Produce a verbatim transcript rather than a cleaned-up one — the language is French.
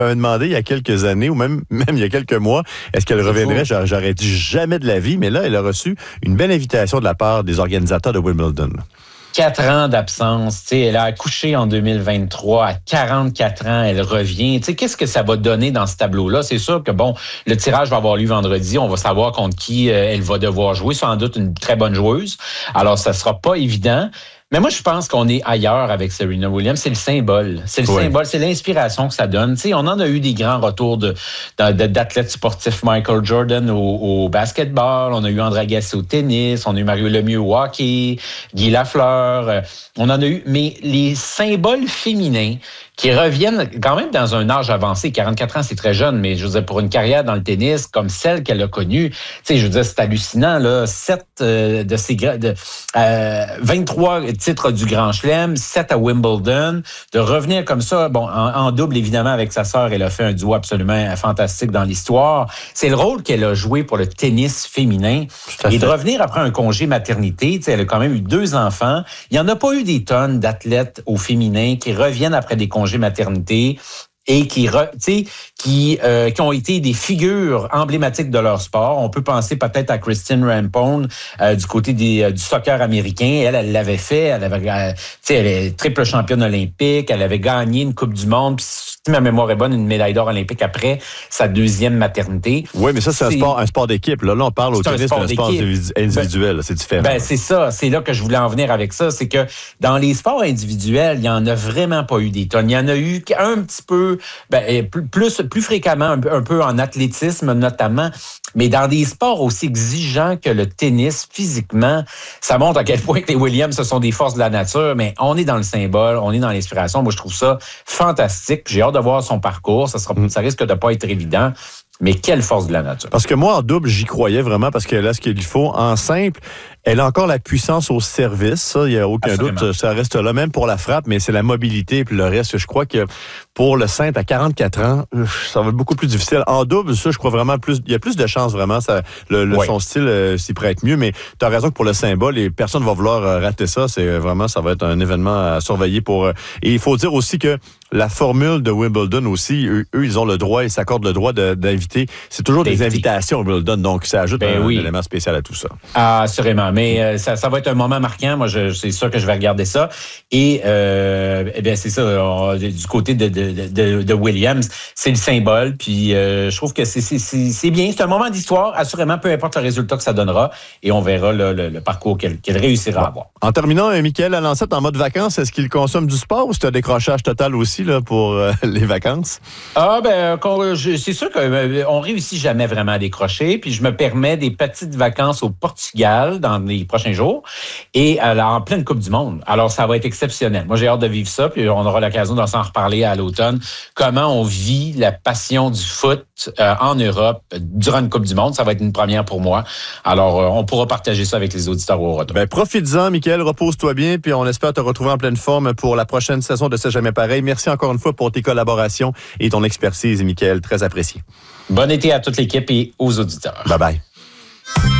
m'avait demandé il y a quelques années, ou même, même il y a quelques mois, est-ce qu'elle reviendrait? J'a- J'aurais dit jamais de la vie, mais là, elle a reçu une belle invitation de la part des organisateurs de Wimbledon. Quatre ans d'absence, tu sais, elle a accouché en deux mille vingt-trois, à quarante-quatre ans, elle revient. Tu sais, qu'est-ce que ça va donner dans ce tableau-là? C'est sûr que, bon, le tirage va avoir lieu vendredi, on va savoir contre qui euh, elle va devoir jouer, sans doute une très bonne joueuse. Alors, ça sera pas évident. Mais moi, je pense qu'on est ailleurs avec Serena Williams. C'est le symbole. C'est le Oui. symbole, c'est l'inspiration que ça donne. Tu sais, on en a eu des grands retours de, de, d'athlètes sportifs. Michael Jordan au, au basketball. On a eu André Agassi au tennis. On a eu Mario Lemieux au hockey. Guy Lafleur. Euh, on en a eu. Mais les symboles féminins qui reviennent quand même dans un âge avancé. quarante-quatre ans, c'est très jeune, mais je veux dire, pour une carrière dans le tennis comme celle qu'elle a connue, tu sais, je veux dire, c'est hallucinant, là. Sept euh, de ces de, euh, vingt-trois titres du Grand Chelem, sept à Wimbledon, de revenir comme ça, bon, en, en double, évidemment, avec sa sœur, elle a fait un duo absolument fantastique dans l'histoire. C'est le rôle qu'elle a joué pour le tennis féminin. Et de revenir après un congé maternité, tu sais, elle a quand même eu deux enfants. Il n'y en a pas eu des tonnes d'athlètes au féminin qui reviennent après des congés maternité et qui, re, qui, euh, qui ont été des figures emblématiques de leur sport. On peut penser peut-être à Christine Rampone euh, du côté des, euh, du soccer américain. Elle, elle l'avait fait. Elle avait, euh, elle est triple championne olympique. Elle avait gagné une Coupe du Monde. Puis, si ma mémoire est bonne, une médaille d'or olympique après sa deuxième maternité. Oui, mais ça, c'est, c'est... Un, sport, un sport d'équipe. Là, là on parle au tennis d'un sport individuel. Ben, c'est différent. Ben, c'est ça. C'est là que je voulais en venir avec ça. C'est que dans les sports individuels, il n'y en a vraiment pas eu des tonnes. Il y en a eu un petit peu, ben, plus, plus fréquemment, un peu, un peu en athlétisme notamment. Mais dans des sports aussi exigeants que le tennis, physiquement, ça montre à quel point que les Williams, ce sont des forces de la nature. Mais on est dans le symbole, on est dans l'inspiration. Moi, je trouve ça fantastique. J'ai hâte de voir son parcours. Ça, sera, ça risque de pas être évident. Mais quelle force de la nature. Parce que moi, en double, j'y croyais vraiment parce qu'elle a ce qu'il faut. En simple, elle a encore la puissance au service. Ça, il n'y a aucun Absolument. doute. Ça reste là, même pour la frappe, mais c'est la mobilité et puis le reste. Je crois que pour le simple, à quarante-quatre ans, ça va être beaucoup plus difficile. En double, ça, je crois vraiment plus. Il y a plus de chances, vraiment. Ça, le, le, oui. Son style euh, s'y prête mieux. Mais tu as raison que pour le symbole, et personne ne va vouloir euh, rater ça. C'est euh, vraiment, ça va être un événement à surveiller pour. Euh, et il faut dire aussi que la formule de Wimbledon aussi, eux, eux ils ont le droit, ils s'accordent le droit de, d'inviter. C'est toujours des invitations à Wimbledon, donc ça ajoute ben un, oui. un élément spécial à tout ça. Ah, assurément, mais euh, ça, ça va être un moment marquant. Moi, je, c'est sûr que je vais regarder ça. Et euh, eh bien, c'est ça, on, du côté de, de, de, de Williams, c'est le symbole. Puis euh, je trouve que c'est, c'est, c'est, c'est bien. C'est un moment d'histoire, assurément, peu importe le résultat que ça donnera. Et on verra le, le, le parcours qu'elle, qu'elle réussira bon. à avoir. En terminant, Mickaël Alancette, en mode vacances, est-ce qu'il consomme du sport ou c'est un décrochage total aussi là, pour euh, les vacances? Ah, ben, c'est sûr qu'on réussit jamais vraiment à décrocher. Puis je me permets des petites vacances au Portugal dans les prochains jours et alors, en pleine Coupe du Monde. Alors, ça va être exceptionnel. Moi, j'ai hâte de vivre ça. Puis on aura l'occasion d'en s'en reparler à l'automne. Comment on vit la passion du foot euh, en Europe durant une Coupe du Monde. Ça va être une première pour moi. Alors, euh, on pourra partager ça avec les auditeurs au retour. Ben, profites-en, Mickaël. Repose-toi bien. Puis on espère te retrouver en pleine forme pour la prochaine saison de C'est jamais pareil. Merci encore une fois pour tes collaborations et ton expertise, Mickaël. Très apprécié. Bon été à toute l'équipe et aux auditeurs. Bye bye.